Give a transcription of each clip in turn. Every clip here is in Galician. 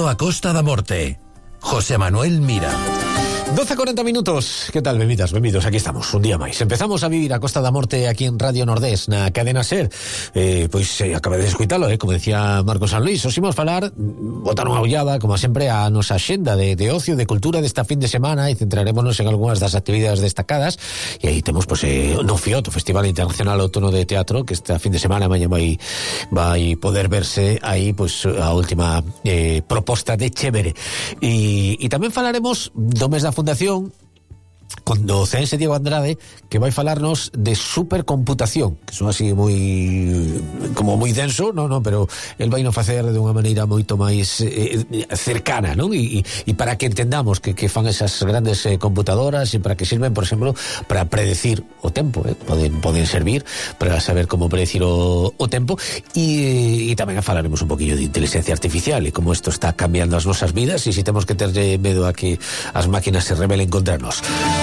a Costa da Morte. José Manuel Mira. 12:40 minutos. Que tal, benvidas, benvidos? Aquí estamos, un día máis. Empezamos a vivir a Costa da Morte aquí en Radio Nordés, na cadena SER. Acaba de escuitalo, como decía Marcos San Luis. Os imos falar, botar unha ollada, como sempre, a nosa axenda de ocio, de cultura desta fin de semana, e centrarémonos en algunhas das actividades destacadas. E aí temos, no FIOT, o Festival Internacional Outono de Teatro, que esta fin de semana mañá vai poder verse aí, a última proposta de Chévere. E tamén falaremos do mes da Fundación con o CENSE Diego Andrade, que vai falarnos de supercomputación, que son así moi denso, pero el vai non facer de unha maneira moito máis cercana, non? E para que entendamos que fan esas grandes computadoras, e para que sirven, por exemplo, para predecir o tempo, poden servir para saber como predecir o tempo. E tamén falaremos un poquillo de inteligencia artificial e como isto está cambiando as nosas vidas, e se temos que terlle medo a que as máquinas se rebelen contra nós.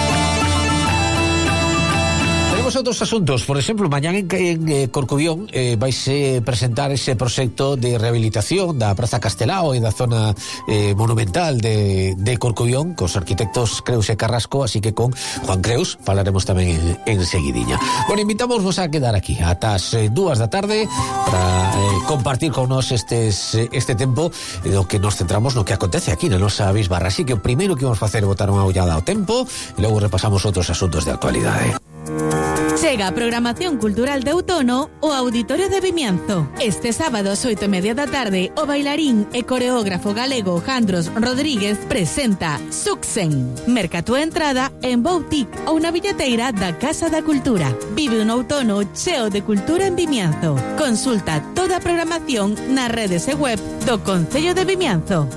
Tenemos outros asuntos. Por exemplo, mañán en Corcubión vaise presentar ese proxecto de rehabilitación da Praza Castelao e da zona monumental de Corcubión, cos arquitectos Creus e Carrasco, así que con Juan Creus falaremos tamén en seguidiña. Bueno, invitamos-vos a quedar aquí ata as 2 da tarde para compartir con nos este tempo no que nos centramos no que acontece aquí na nosa bisbarra. Así que o primeiro que vamos facer é botar unha ollada ao tempo e logo repasamos outros asuntos de actualidade. Chega a programación cultural de outono o Auditorio de Vimianzo. Este sábado, 8:30 da tarde, o bailarín e coreógrafo galego Jandros Rodríguez presenta Suxen. Merca túa entrada en Boutique ou na billeteira da Casa da Cultura. Vive un outono cheo de cultura en Vimianzo. Consulta toda a programación nas redes e web do Concello de Vimianzo.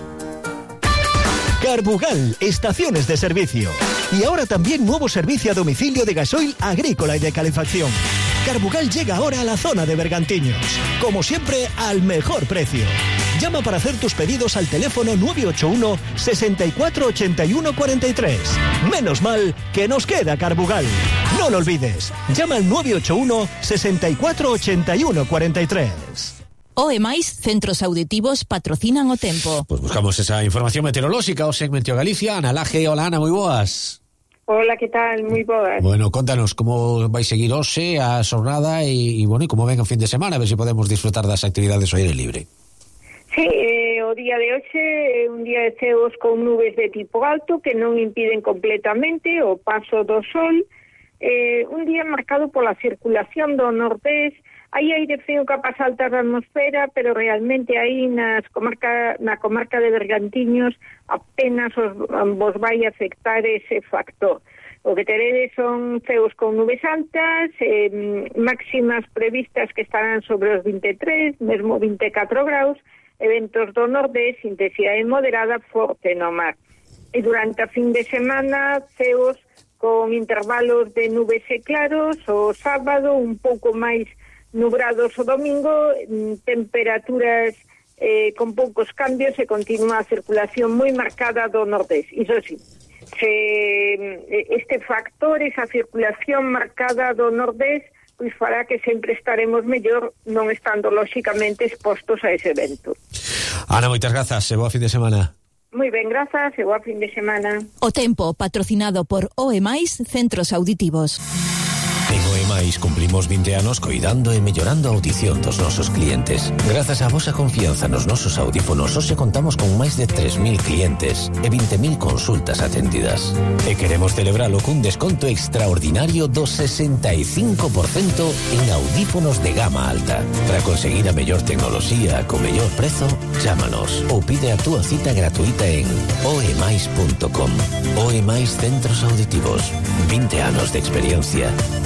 Carbugal, estaciones de servicio. Y ahora también nuevo servicio a domicilio de gasoil agrícola y de calefacción. Carbugal llega ahora a la zona de Bergantiños. Como siempre, al mejor precio. Llama para hacer tus pedidos al teléfono 981 64 81 43. Menos mal que nos queda Carbugal. No lo olvides. Llama al 981 64 81 43. O e máis centros auditivos patrocinan o tempo. Pues buscamos esa información meteorolóxica o segmento Galicia. Ana Laje, hola Ana, moi boas. Hola, que tal? Moi boas. Bueno, contanos como vai seguir hoxe a xornada e como ven o fin de semana, a ver se podemos disfrutar das actividades ao aire libre. Sí, o día de hoxe é un día de ceos con nubes de tipo alto que non impiden completamente o paso do sol. Un día marcado pola circulación do nordés. Hai aire frío capas altas da atmosfera, pero realmente aí na comarca de Bergantiños apenas vos vai afectar ese factor. O que teredes son ceos con nubes altas, máximas previstas que estarán sobre os 23, mesmo 24 graus, eventos do nordés, intensidade moderada, forte no mar. E durante a fin de semana, ceos con intervalos de nubes e claros, o sábado un pouco máis nubrados o domingo, temperaturas con poucos cambios e continúa a circulación moi marcada do nordés. Iso sí, este factor, esa circulación marcada do nordés, pois fará que sempre estaremos mellor non estando lóxicamente expostos a ese evento. Ana, moitas grazas e boa fin de semana. Moi ben, grazas e boa fin de semana. O tempo patrocinado por OE máis Centros Auditivos. En OEMAIS cumplimos 20 anos coidando e mellorando a audición dos nosos clientes. Grazas á vosa confianza nos nosos audífonos, hoxe contamos con máis de 3.000 clientes e 20.000 consultas atendidas. E queremos celebralo cun desconto extraordinario do 65% en audífonos de gama alta. Para conseguir a mellor tecnoloxía co mellor prezo, chámanos ou pide a túa cita gratuita en oemais.com. OEMAIS Centros Auditivos. 20 anos de experiencia